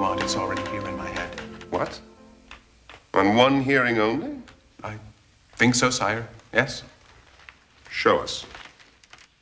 want, it's already here in my head. What? On one hearing only? I think so, sire. Yes. Show us.